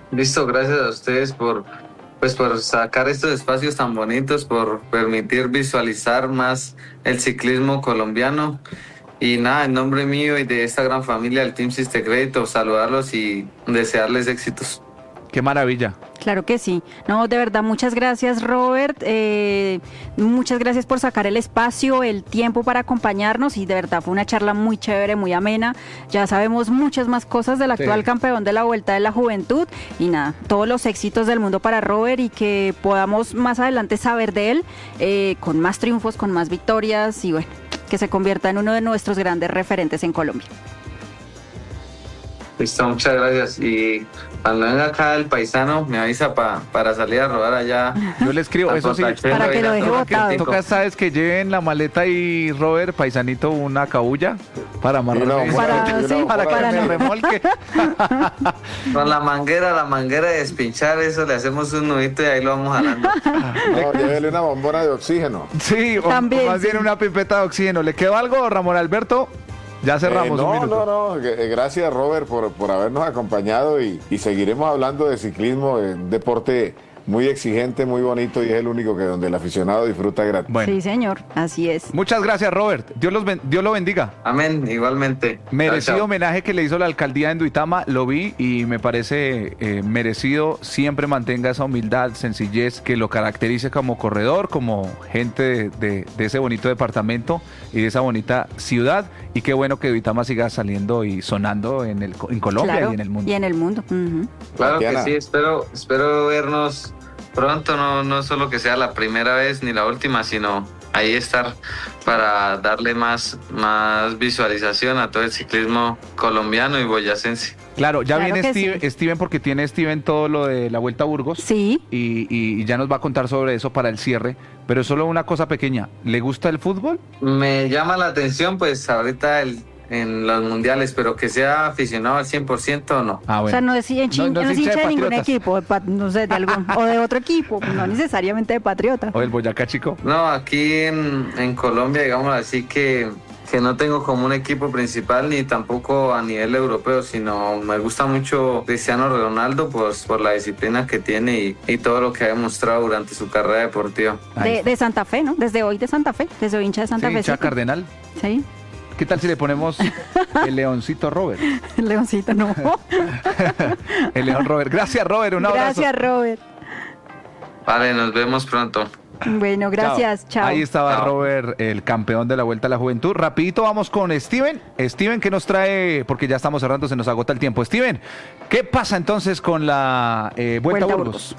Listo, gracias a ustedes por sacar estos espacios tan bonitos, por permitir visualizar más el ciclismo colombiano. Y nada, en nombre mío y de esta gran familia del Team Sister Crédito, saludarlos y desearles éxitos. Qué maravilla. Claro que sí. No, de verdad, muchas gracias, Robert. Muchas gracias por sacar el espacio, el tiempo para acompañarnos y de verdad fue una charla muy chévere, muy amena. Ya sabemos muchas más cosas del actual campeón de la Vuelta de la Juventud y nada, todos los éxitos del mundo para Robert y que podamos más adelante saber de él con más triunfos, con más victorias y bueno, que se convierta en uno de nuestros grandes referentes en Colombia. Listo, muchas gracias. Y cuando venga acá el paisano, me avisa para salir a rodar allá. Yo le escribo, eso sí. Para que lo deje botado. Toca, sabes, que lleven la maleta y Robert, paisanito, una cabulla para amarrar. Para que me remolque. Con la manguera de despinchar, eso le hacemos un nudito y ahí lo vamos jalando. No, llévele una bombona de oxígeno. Sí, o más bien una pipeta de oxígeno. ¿Le quedó algo, Ramón Alberto? Ya cerramos un minuto. No, gracias Robert por habernos acompañado y seguiremos hablando de ciclismo, un deporte muy exigente, muy bonito y es el único que donde el aficionado disfruta gratis. Bueno. Sí, señor, así es. Muchas gracias, Robert. Dios lo bendiga. Amén, igualmente. Merecido chao. Homenaje que le hizo la alcaldía en Duitama, lo vi y me parece merecido. Siempre mantenga esa humildad, sencillez que lo caracterice como corredor, como gente de ese bonito departamento y de esa bonita ciudad. Y qué bueno que Duitama siga saliendo y sonando en Colombia, claro, y en el mundo. Y en el mundo. Claro que sí, espero vernos pronto, no solo que sea la primera vez ni la última, sino ahí estar para darle más visualización a todo el ciclismo colombiano y boyacense. Claro, ya viene Steven porque tiene Steven todo lo de la Vuelta a Burgos. Sí. Y ya nos va a contar sobre eso para el cierre. Pero solo una cosa pequeña, ¿le gusta el fútbol? Me llama la atención, pues ahorita en los mundiales, pero que sea aficionado al 100% o no. Ah, bueno. O sea, no es hincha de ningún equipo, no sé, de algún o de otro equipo, no necesariamente de Patriota. ¿O del Boyacá Chico? No, aquí en Colombia, digamos así que no tengo como un equipo principal ni tampoco a nivel europeo, sino me gusta mucho Cristiano Ronaldo pues, por la disciplina que tiene y todo lo que ha demostrado durante su carrera deportiva. De Santa Fe, ¿no? Desde hoy de Santa Fe, desde hoy hincha de Santa Fe. Hincha cardenal. Sí. ¿Qué tal si le ponemos el leoncito Robert? El leoncito, no. El león Robert. Gracias, Robert. Un abrazo. Gracias, Robert. Vale, nos vemos pronto. Bueno, gracias. Chao. Ahí estaba Robert, el campeón de la Vuelta a la Juventud. Rapidito vamos con Steven. Steven, ¿qué nos trae? Porque ya estamos cerrando, se nos agota el tiempo. Steven, ¿qué pasa entonces con la Vuelta a Burgos?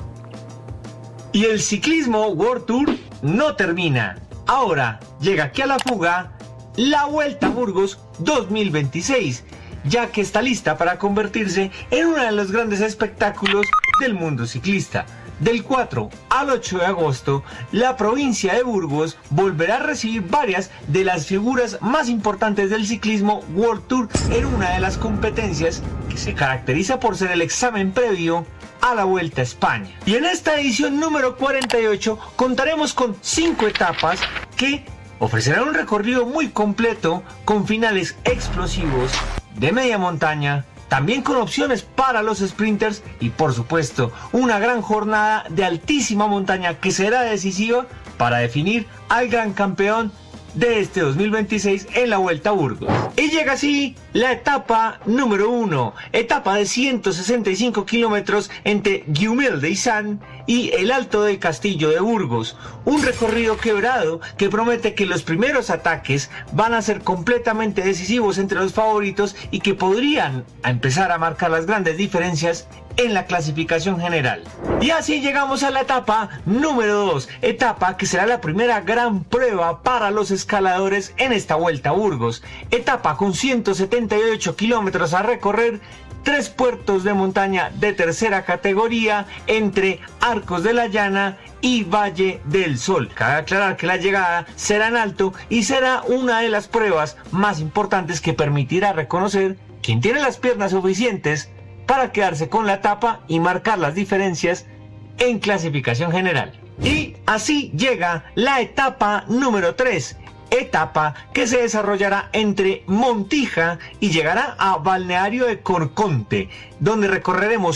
Y el ciclismo World Tour no termina. Ahora llega aquí a la fuga la Vuelta a Burgos 2026, ya que está lista para convertirse en uno de los grandes espectáculos del mundo ciclista. Del 4 al 8 de agosto, la provincia de Burgos volverá a recibir varias de las figuras más importantes del ciclismo World Tour en una de las competencias que se caracteriza por ser el examen previo a la Vuelta a España. Y en esta edición número 48 contaremos con 5 etapas que ofrecerán un recorrido muy completo con finales explosivos de media montaña, también con opciones para los sprinters y por supuesto una gran jornada de altísima montaña que será decisiva para definir al gran campeón de este 2026 en la Vuelta a Burgos. Y llega así la etapa número 1, etapa de 165 kilómetros entre Guiumel de Izán y el Alto del Castillo de Burgos. Un recorrido quebrado que promete que los primeros ataques van a ser completamente decisivos entre los favoritos y que podrían empezar a marcar las grandes diferencias en la clasificación general. Y así llegamos a la etapa número 2, etapa que será la primera gran prueba para los escaladores en esta Vuelta a Burgos. Etapa con 178 kilómetros a recorrer, 3 puertos de montaña de tercera categoría entre Arcos de la Llana y Valle del Sol. Cabe aclarar que la llegada será en alto y será una de las pruebas más importantes que permitirá reconocer quién tiene las piernas suficientes para quedarse con la etapa y marcar las diferencias en clasificación general. Y así llega la etapa número 3, etapa que se desarrollará entre Montija y llegará a Balneario de Corconte, donde recorreremos